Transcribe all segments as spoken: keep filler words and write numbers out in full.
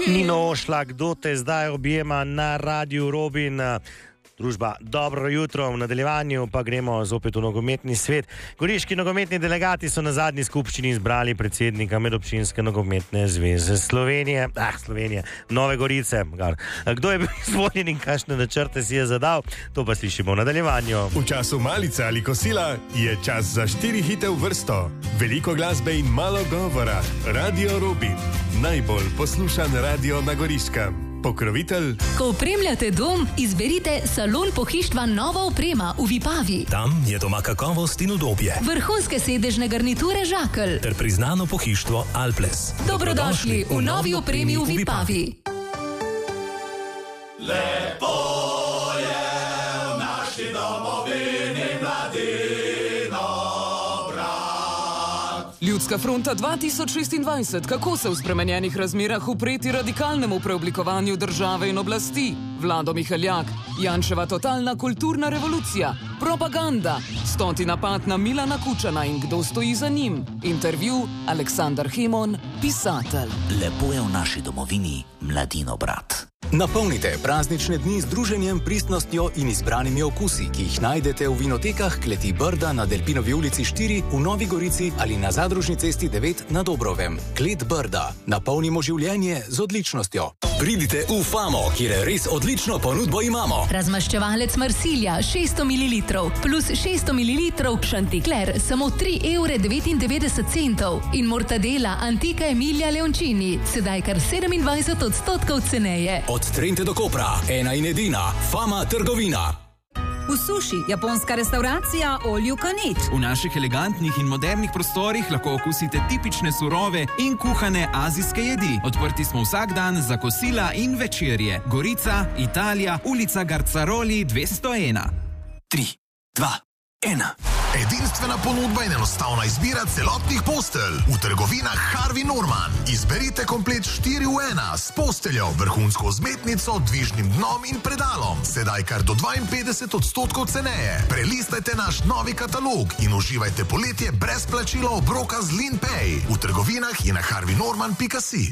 Nino Ošla, kdo te zdaj objema na Radiu Robin? Družba, dobro jutro, v nadaljevanju pa gremo zopet v nogometni svet. Goriški nogometni delegati so na zadnji skupščini izbrali predsednika Medobčinske nogometne zveze Slovenije, ah, Slovenije, Nove Gorice. Kdo je bil izvoljen in kakšne načrte si je zadal, to pa slišimo v nadaljevanju. V času malice ali kosila je čas za štiri hite v vrsto. Veliko glasbe in malo govora. Radio Robin, najbolj poslušan radio na Goriškem. Pokrovitelj. Ko opremljate dom, izberite salon pohištva Nova oprema v Vipavi. Tam je doma kakovost in udobje. Vrhunske sedežne garniture Žakelj. Ter priznano pohištvo Alples. Dobrodošli v novi opremi v Vipavi. Lepo je v naši domovini mladino brat. Ljudska fronta dva tisoč šestindvajset. Kako se v spremenjenih razmerah upreti radikalnemu preoblikovanju države in oblasti? Vlado Mihaljak, Janševa totalna kulturna revolucija, propaganda, stoti napad na Milana Kučana in kdo stoji za njim? Intervju Aleksandar Hemon, pisatelj. Lepo je v naši domovini mladino brat. Napolnite praznične dni z druženjem, pristnostjo in izbranimi okusi, ki jih najdete v vinotekah Kleti Brda na Delpinovi ulici štiri v Novi Gorici ali na Zadružni cesti devet na Dobrovem. Klet Brda. Napolnimo življenje z odličnostjo. Pridite v Famo, kjer res odlično ponudbo imamo. Razmaščevalec Marsilja šeststo mililitrov plus šeststo mililitrov Chanticleer samo tri evre devetindevetdeset centov in mortadela Antica Emilia Leoncini sedaj kar sedemindvajset odstotkov ceneje. Od Trente do Kopra, ena in edina, Fama trgovina. V Suši, japonska restauracija All You Can Eat. V naših elegantnih in modernih prostorih lahko okusite tipične surove in kuhane azijske jedi. Odprti smo vsak dan za kosila in večerje. Gorica, Italija, ulica Garcaroli dvesto ena. Tri, dva, ena. Edinstvena ponudba in enostavna izbira celotnih postelj. V trgovinah Harvey Norman. Izberite komplet štiri v ena s posteljo, vrhunsko vzmetnico, dvižnim dnom in predalom. Sedaj kar do dvainpetdeset odstotkov ceneje. Prelistajte naš novi katalog in uživajte poletje brez plačila obroka z Linpay. V trgovinah in na harvey norman pika si.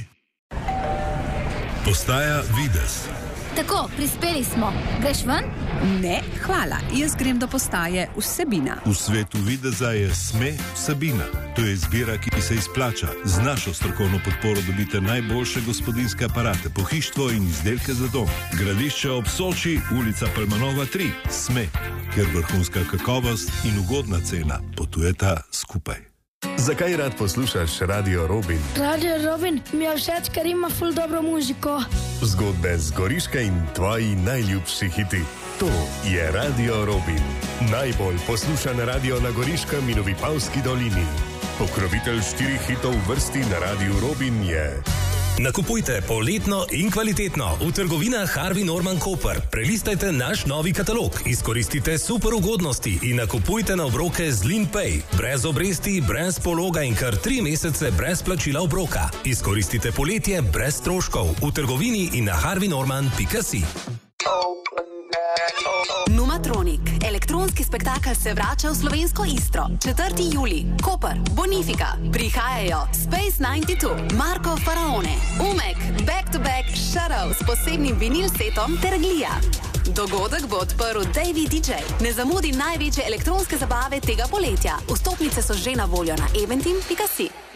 Postaja Vides. Tako, prispeli smo. Greš ven? Ne, hvala. Jaz grem do postaje Vsebina. V svetu Videza je Sme Vsebina. To je izbira, ki se izplača. Z našo strokovno podporo dobite najboljše gospodinjske aparate, pohištvo in izdelke za dom. Gradišče ob Soči, ulica Palmanova tri. Sme, kjer vrhunska kakovost in ugodna cena potujeta skupaj. Zakaj rad poslušaš Radio Robin? Radio Robin mi je všeč, ker ima ful dobro muziko. Zgodbe z Goriške in tvoji najljubši hiti. To je Radio Robin. Najbolj poslušan radio na Goriškem in v Vipavski dolini. Pokrovitelj štirih hitov v vrsti na Radiu Robin je... Nakupujte poletno in kvalitetno v trgovinah Harvey Norman Koper. Prelistajte naš novi katalog, izkoristite super ugodnosti in nakupujte na obroke z Linpay. Brez obresti, brez pologa in kar tri mesece brez plačila obroka. Izkoristite poletje brez stroškov v trgovini in na harvey norman pika si. Numatronik. Elektronski spektakel se vrača v slovensko Istro. četrti julij. Koper, Bonifika. Prihajajo Space devetdeset dva, Marko Faraone, Umek, Back to Back, Shadow s posebnim vinil setom ter Glija. Dogodek bo odprl Davey D J. Ne zamudi največje elektronske zabave tega poletja. Vstopnice so že na voljo na eventim pika si.